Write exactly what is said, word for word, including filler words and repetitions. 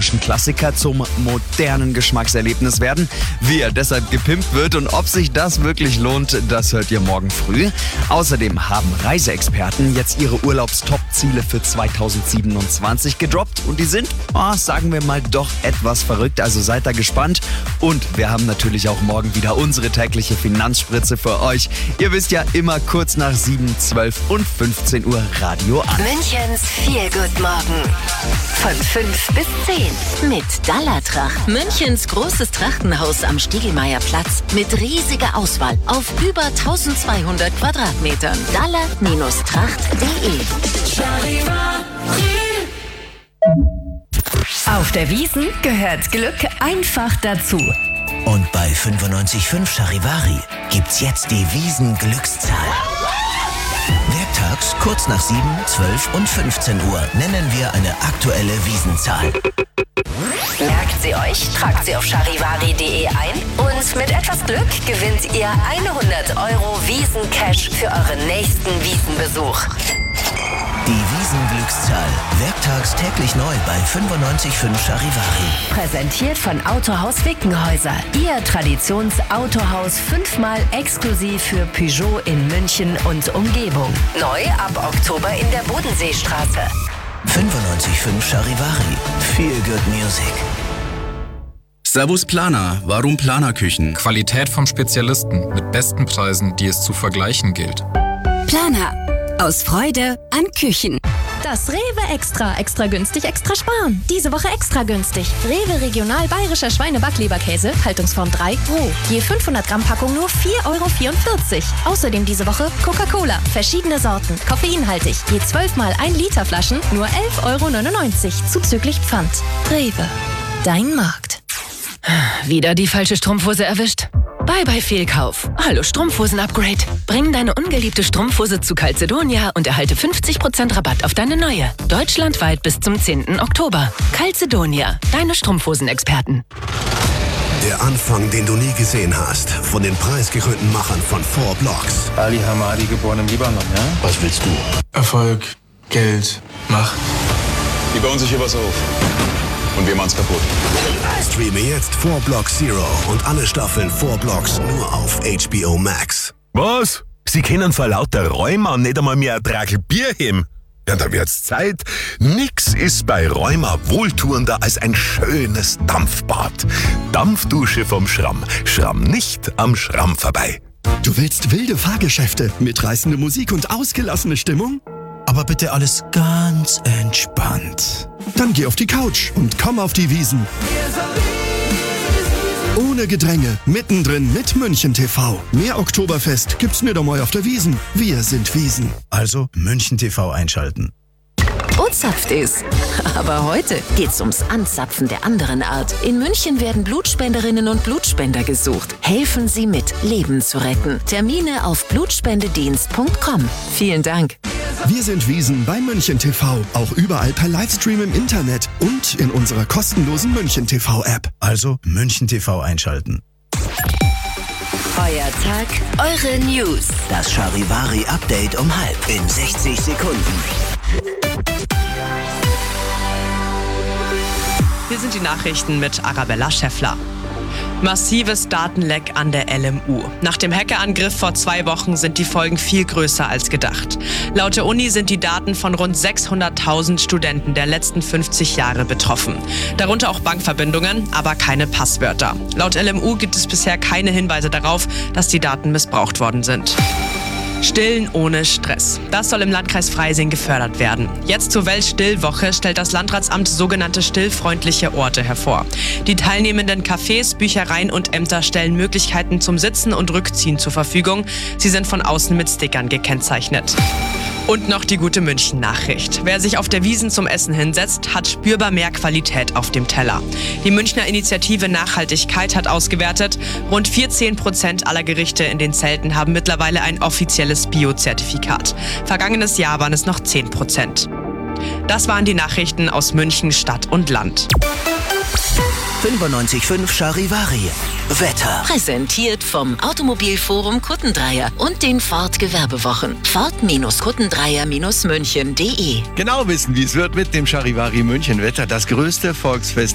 Action-Klassiker zum modernen Geschmackserlebnis werden, wie er deshalb gepimpt wird und ob sich das wirklich lohnt, das hört ihr morgen früh. Außerdem haben Reiseexperten jetzt ihre Urlaubstop-Ziele für zweitausendsiebenundzwanzig gedroppt und die sind, oh, sagen wir mal, doch etwas verrückt, also seid da gespannt. Und wir haben natürlich auch morgen wieder unsere tägliche Finanzspritze für euch. Ihr wisst ja, immer kurz nach sieben, zwölf und fünfzehn Uhr Radio an. Münchens Feel-Good-Morgen. Von fünf bis zehn. Mit Dallatracht. Münchens großes Trachtenhaus am Stiegelmeierplatz. Mit riesiger Auswahl auf über eintausendzweihundert Quadratmetern. Dalla Tracht punkt de. Auf der Wiesn gehört Glück einfach dazu. Und bei fünfundneunzig Komma fünf Charivari gibt's jetzt die Wiesn-Glückszahl. Werktags kurz nach sieben, zwölf und fünfzehn Uhr nennen wir eine aktuelle Wiesenzahl. Merkt sie euch, tragt sie auf charivari punkt de ein und mit etwas Glück gewinnt ihr hundert Euro Wiesen-Cash für euren nächsten Wiesenbesuch. Die Wiesn-Glückszahl. Werktags täglich neu bei fünfundneunzig Komma fünf Charivari. Präsentiert von Autohaus Wickenhäuser. Ihr Traditionsautohaus, fünfmal exklusiv für Peugeot in München und Umgebung. Neu ab Oktober in der Bodenseestraße. fünfundneunzig Komma fünf Charivari. Feel good music. Servus Planer, warum Planerküchen? Qualität vom Spezialisten mit besten Preisen, die es zu vergleichen gilt. Planer. Aus Freude an Küchen. Das Rewe Extra. Extra günstig, extra sparen. Diese Woche extra günstig. Rewe Regional Bayerischer Schweine-Backleberkäse, Haltungsform drei, roh. Je fünfhundert Gramm Packung nur vier Euro vierundvierzig. Außerdem diese Woche Coca-Cola. Verschiedene Sorten. Koffeinhaltig. Je zwölf mal ein Liter Flaschen nur elf Euro neunundneunzig. Zuzüglich Pfand. Rewe. Dein Markt. Wieder die falsche Strumpfhose erwischt? Bye bye Fehlkauf. Hallo Strumpfhosen-Upgrade. Bring deine ungeliebte Strumpfhose zu Calzedonia und erhalte fünfzig Prozent Rabatt auf deine neue. Deutschlandweit bis zum zehnten Oktober. Calzedonia, deine Strumpfhosenexperten. Der Anfang, den du nie gesehen hast. Von den preisgekrönten Machern von Four Blocks. Ali Hamadi, geboren im Libanon, ja? Was willst du? Erfolg, Geld, Macht. Die bauen sich hier was auf. Und wir machen's kaputt. Streame jetzt Four Blocks Zero und alle Staffeln Four Blocks nur auf H B O Max. Was? Sie können vor lauter Rheuma nicht einmal mehr ein Tragel Bier heben? Ja, da wird's Zeit. Nix ist bei Rheuma wohltuender als ein schönes Dampfbad. Dampfdusche vom Schramm. Schramm nicht am Schramm vorbei. Du willst wilde Fahrgeschäfte, mitreißende Musik und ausgelassene Stimmung? Aber bitte alles ganz entspannt. Dann geh auf die Couch und komm auf die Wiesn. Ohne Gedränge, mittendrin mit München T V. Mehr Oktoberfest gibt's nicht einmal auf der Wiesn. Wir sind Wiesn. Also München T V einschalten. O-Zapft ist. Aber heute geht's ums Anzapfen der anderen Art. In München werden Blutspenderinnen und Blutspender gesucht. Helfen Sie mit, Leben zu retten. Termine auf blutspendedienst punkt com. Vielen Dank. Wir sind Wiesn bei München T V. Auch überall per Livestream im Internet und in unserer kostenlosen München T V-App. Also München T V einschalten. Euer Tag, eure News. Das Charivari-Update um halb in sechzig Sekunden. Hier sind die Nachrichten mit Arabella Schäffler. Massives Datenleck an der L M U. Nach dem Hackerangriff vor zwei Wochen sind die Folgen viel größer als gedacht. Laut der Uni sind die Daten von rund sechshunderttausend Studenten der letzten fünfzig Jahre betroffen. Darunter auch Bankverbindungen, aber keine Passwörter. Laut L M U gibt es bisher keine Hinweise darauf, dass die Daten missbraucht worden sind. Stillen ohne Stress. Das soll im Landkreis Freising gefördert werden. Jetzt zur Weltstillwoche stellt das Landratsamt sogenannte stillfreundliche Orte hervor. Die teilnehmenden Cafés, Büchereien und Ämter stellen Möglichkeiten zum Sitzen und Rückziehen zur Verfügung. Sie sind von außen mit Stickern gekennzeichnet. Und noch die gute München-Nachricht. Wer sich auf der Wiesn zum Essen hinsetzt, hat spürbar mehr Qualität auf dem Teller. Die Münchner Initiative Nachhaltigkeit hat ausgewertet, rund vierzehn Prozent aller Gerichte in den Zelten haben mittlerweile ein offizielles Bio-Zertifikat. Vergangenes Jahr waren es noch zehn Prozent. Das waren die Nachrichten aus München, Stadt und Land. fünfundneunzig Komma fünf Charivari. Wetter. Präsentiert vom Automobilforum Kuttendreier und den Ford Gewerbewochen. Ford Kuttendreier München punkt de. Genau wissen, wie es wird mit dem Charivari München Wetter. Das größte Volksfest